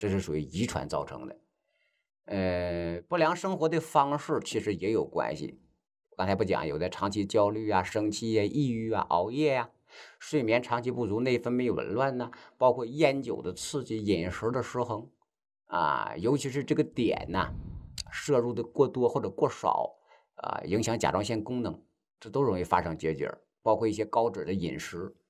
这是属于遗传造成的。不良生活的方式其实也有关系。刚才不讲，有的长期焦虑啊、生气呀、抑郁啊、熬夜呀、睡眠长期不足、内分泌紊乱呐、包括烟酒的刺激、饮食的失衡啊，尤其是这个碘呐、摄入的过多或者过少啊，影响甲状腺功能，这都容易发生结节儿。包括一些高脂的饮食